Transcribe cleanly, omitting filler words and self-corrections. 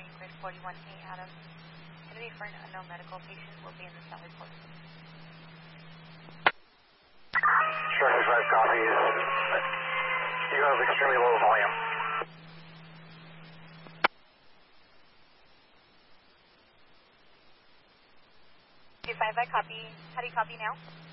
grid 41A, Adam. Going to be for an unknown medical patient. Will be in the cell report. Sure, his drive copy. You have extremely low volume. 25, I copy. How do you copy now?